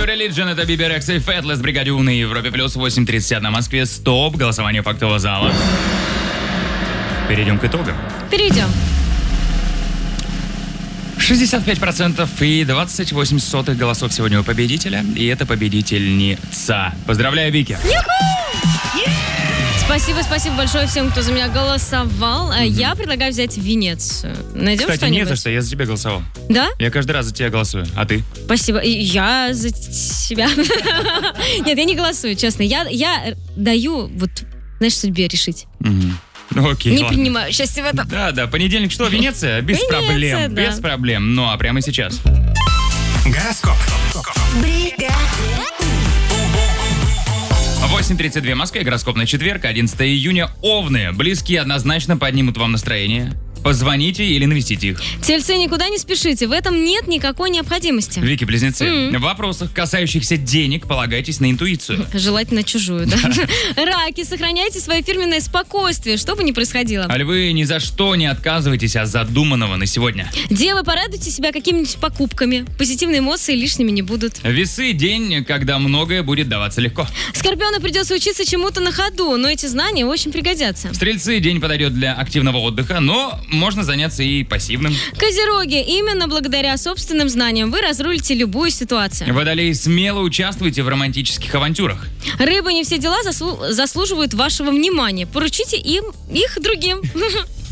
New Religion, это Биби Рекс и Фэтлес, Бригаде У на Европе плюс 8:31 на Москве. Стоп, голосование фактового зала. Перейдем к итогам. Перейдем. 65% и 28 голосов сегодня у победителя. И это победительница. Поздравляю, Вики. Спасибо большое всем, кто за меня голосовал. Я предлагаю взять Венецию. Найдем Кстати, что-нибудь? не за что, я за тебя голосовал. Да? Я каждый раз за тебя голосую. А ты? Спасибо. И я за себя. Нет, я не голосую, честно. Я даю, знаешь, судьбе решить. Ну, окей, Не ладно. принимаю счастья в этом. Да, понедельник что, Венеция? Без Венеция, проблем, да. без проблем. Ну, а прямо сейчас. Гороскоп. 8:32 в Москве, гороскоп на четверг, 11 июня. Овны. Близкие однозначно поднимут вам настроение. Позвоните или навестите их. Тельцы, никуда не спешите. В этом нет никакой необходимости. Вики, близнецы, в вопросах, касающихся денег, полагайтесь на интуицию. Желательно чужую, да. Раки, сохраняйте свое фирменное спокойствие, что бы ни происходило. А львы, ни за что не отказывайтесь от задуманного на сегодня. Девы, порадуйте себя какими-нибудь покупками. Позитивные эмоции лишними не будут. Весы – день, когда многое будет даваться легко. Скорпиону придется учиться чему-то на ходу, но эти знания очень пригодятся. Стрельцы – день подойдет для активного отдыха, но можно заняться и пассивным. Козероги, именно благодаря собственным знаниям вы разрулите любую ситуацию. Водолеи, смело участвуйте в романтических авантюрах. Рыбы, не все дела заслуживают вашего внимания. Поручите их другим.